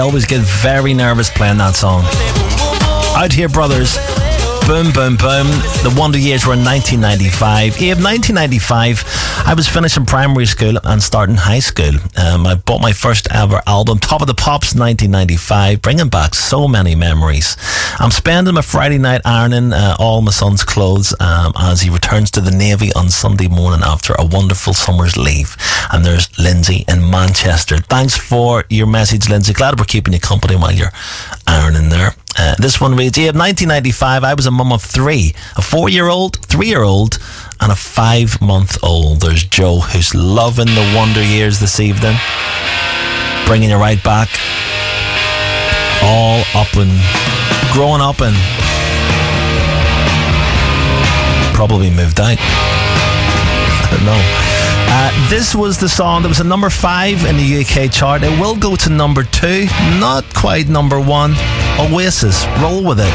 always get very nervous playing that song. Out Here Brothers, Boom Boom Boom. The Wonder Years were in 1995. Abe, 1995, I was finishing primary school and starting high school. I bought my first ever album, Top of the Pops, 1995, bringing back so many memories. I'm spending my Friday night ironing all my son's clothes as he returns to the Navy on Sunday morning after a wonderful summer's leave. And there's Lindsay in Manchester. Thanks for your message, Lindsay. Glad we're keeping you company while you're ironing there. This one reads, in 1995, I was a mum of 3, a 4-year-old, 3-year-old, and a 5-month-old. There's Joe, who's loving the Wonder Years this evening, bringing you right back, all up and growing up and probably moved out. I don't know. This was the song that was at number 5 in the UK chart. It will go to number 2, not quite number 1. Oasis, roll with it.